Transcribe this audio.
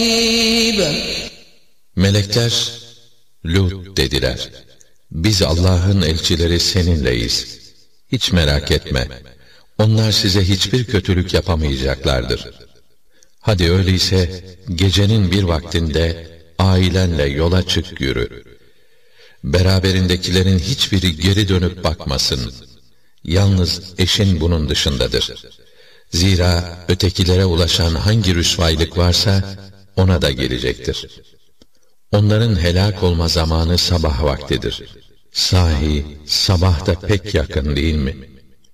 Melekler, Lut dediler, biz Allah'ın elçileri seninleyiz. Hiç merak etme, onlar size hiçbir kötülük yapamayacaklardır. Hadi öyleyse gecenin bir vaktinde ailenle yola çık yürü. Beraberindekilerin hiçbiri geri dönüp bakmasın. Yalnız eşin bunun dışındadır. Zira ötekilere ulaşan hangi rüsvaylık varsa ona da gelecektir. Onların helak olma zamanı sabah vaktidir. Sahi sabah da pek yakın değil mi?